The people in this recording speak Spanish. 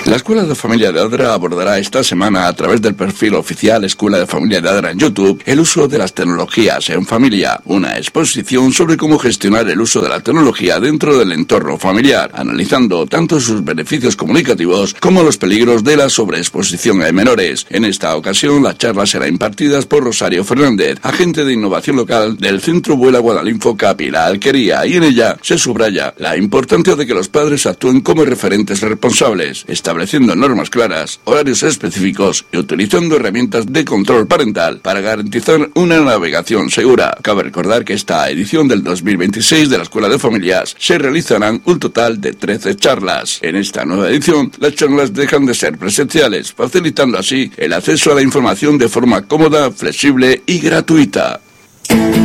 La Escuela de Familia de Adra abordará esta semana, a través del perfil oficial Escuela de Familia de Adra en YouTube, el uso de las tecnologías en familia, una exposición sobre cómo gestionar el uso de la tecnología dentro del entorno familiar, analizando tanto sus beneficios comunicativos como los peligros de la sobreexposición a menores. En esta ocasión, la charla será impartida por Rosario Fernández, agente de innovación local del Centro Vuela Guadalinfo Capi La Alquería, y en ella se subraya la importancia de que los padres actúen como referentes responsables, estableciendo normas claras, horarios específicos y utilizando herramientas de control parental para garantizar una navegación segura. Cabe recordar que esta edición del 2026 de la Escuela de Familias se realizarán un total de 13 charlas. En esta nueva edición, las charlas dejan de ser presenciales, facilitando así el acceso a la información de forma cómoda, flexible y gratuita.